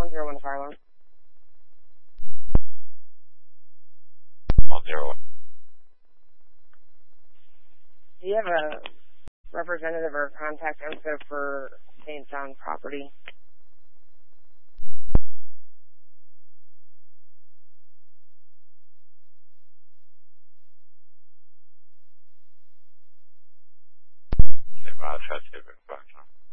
101 fire alarm. 101. Do you have a representative or contact info for St. John property? Sim, I'll try to